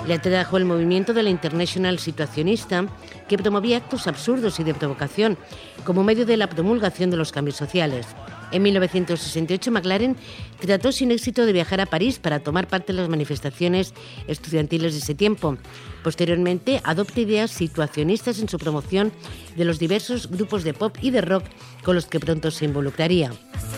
Le atrajo el movimiento de la Internacional Situacionista, que promovía actos absurdos y de provocación como medio de la promulgación de los cambios sociales. En 1968, McLaren trató sin éxito de viajar a París para tomar parte en las manifestaciones estudiantiles de ese tiempo. Posteriormente, adopta ideas situacionistas en su promoción de los diversos grupos de pop y de rock con los que pronto se involucraría.